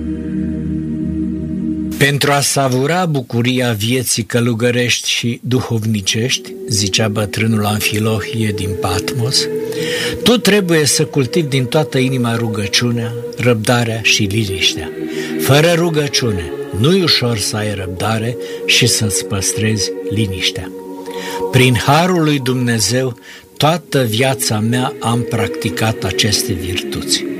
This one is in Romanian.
Pentru a savura bucuria vieții călugărești și duhovnicești, zicea bătrânul Amfilohie din Patmos, tu trebuie să cultivi din toată inima rugăciunea, răbdarea și liniștea. Fără rugăciune, nu-i ușor să ai răbdare și să-ți păstrezi liniștea. Prin harul lui Dumnezeu, toată viața mea am practicat aceste virtuți.